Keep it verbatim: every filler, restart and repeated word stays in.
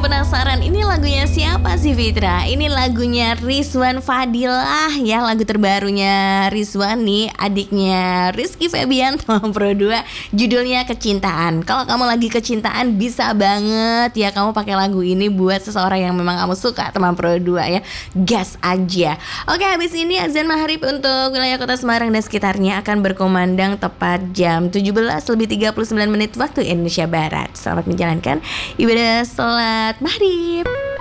penasaran ini lagunya siapa sih Fitra? Ini lagunya Rizwan Fadilah ya, lagu terbarunya Rizwan nih, adiknya Rizky Febian tahun Pro dua, judulnya Kecintaan. Kalau kamu lagi kecintaan bisa banget ya kamu pakai lagu ini buat seseorang yang memang kamu suka, teman Pro dua ya. Gas aja. Oke, habis ini azan maghrib untuk wilayah Kota Semarang dan sekitarnya akan berkumandang tepat jam tujuh belas lebih tiga puluh sembilan menit waktu Indonesia Barat. Selamat menjalankan ibadah sholat maghrib.